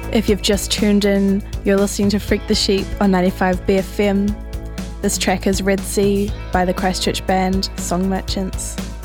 If you've just tuned in, you're listening to Freak the Sheep on 95 BFM. This track is Red Sea by the Christchurch band Song Merchants.